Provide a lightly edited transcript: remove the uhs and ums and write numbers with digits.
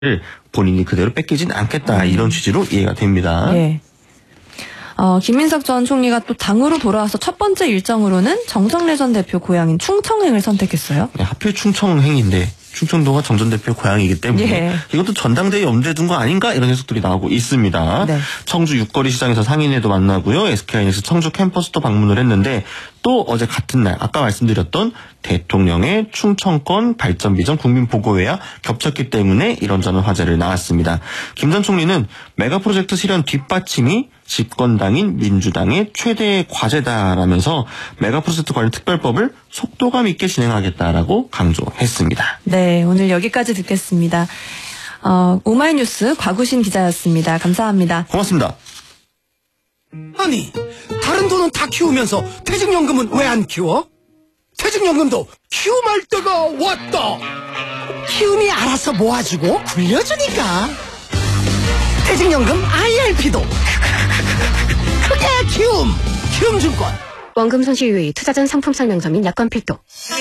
본인이 그대로 뺏기진 않겠다 이런 취지로 이해가 됩니다. 예. 김민석 전 총리가 또 당으로 돌아와서 첫 번째 일정으로는 정청래 전 대표 고향인 충청행을 선택했어요. 네, 하필 충청행인데 충청도가 정 전 대표 고향이기 때문에 예. 이것도 전당대회 염두에 둔 거 아닌가 이런 해석들이 나오고 있습니다. 네. 청주 육거리 시장에서 상인회도 만나고요. SK하이닉스 청주 캠퍼스도 방문을 했는데 또 어제 같은 날 아까 말씀드렸던 대통령의 충청권 발전 비전 국민보고회와 겹쳤기 때문에 이런저런 화제를 낳았습니다. 김 전 총리는 메가 프로젝트 실현 뒷받침이 집권당인 민주당의 최대의 과제다라면서 메가 프로젝트 관련 특별법을 속도감 있게 진행하겠다라고 강조했습니다. 네, 오늘 여기까지 듣겠습니다. 오마이뉴스 곽우신 기자였습니다. 감사합니다. 고맙습니다. 아니, 다른 돈은 다 키우면서 퇴직연금은 왜 안 키워? 퇴직연금도 키움할 때가 왔다. 키움이 알아서 모아주고 굴려주니까. 퇴직연금 IRP도 크게 키움. 키움증권. 원금 손실 유의, 투자전 상품 설명서 및 약관 필독.